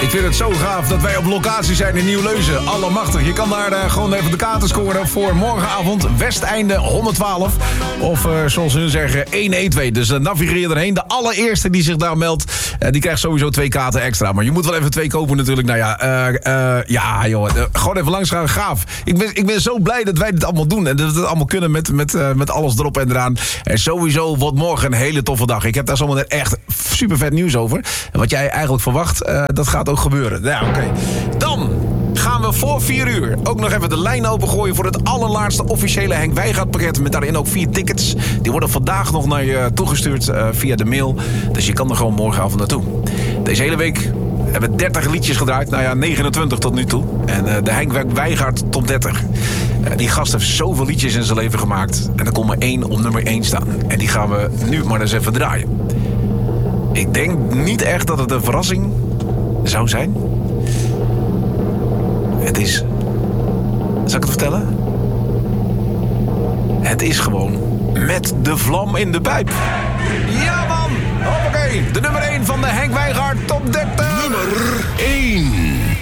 Ik vind het zo gaaf dat wij op locatie zijn in Nieuw-Leuzen. Allemachtig. Je kan daar gewoon even de kaarten scoren voor morgenavond Westeinde 112. Of zoals hun zeggen 112. Dus navigeer erheen. De allereerste die zich daar meldt, die krijgt sowieso 2 kaarten extra. Maar je moet wel even 2 kopen natuurlijk. Nou ja, joh. Gewoon even langs gaan. Gaaf. Ik ben zo blij dat wij dit allemaal doen. En dat we het allemaal kunnen met alles erop en eraan. En sowieso wordt morgen een hele toffe dag. Ik heb daar zometeen echt super vet nieuws over. En wat jij eigenlijk verwacht, dat gaat ook gebeuren. Ja, oké. Dan gaan we voor 4 uur ook nog even de lijn opengooien voor het allerlaatste officiële Henk Wijngaard pakket. Met daarin ook 4 tickets. Die worden vandaag nog naar je toegestuurd via de mail. Dus je kan er gewoon morgenavond naartoe. Deze hele week hebben we 30 liedjes gedraaid. Nou ja, 29 tot nu toe. En de Henk Wijngaard top 30. Die gast heeft zoveel liedjes in zijn leven gemaakt. En er komt maar 1 op nummer 1 staan. En die gaan we nu maar eens even draaien. Ik denk niet echt dat het een verrassing zou zijn. Het is... Zal ik het vertellen? Het is gewoon Met de Vlam in de Pijp. Ja, man!